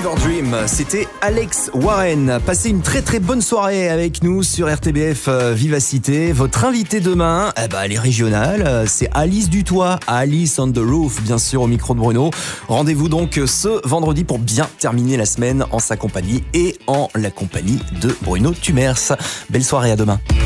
Fever Dream, c'était Alex Warren. Passez une très très bonne soirée avec nous sur RTBF Vivacité. Votre invité demain, elle est régionale, c'est Alice Dutoit, Alice on the Roof, bien sûr, au micro de Bruno. Rendez-vous donc ce vendredi pour bien terminer la semaine en sa compagnie et en la compagnie de Bruno Tumers. Belle soirée, à demain.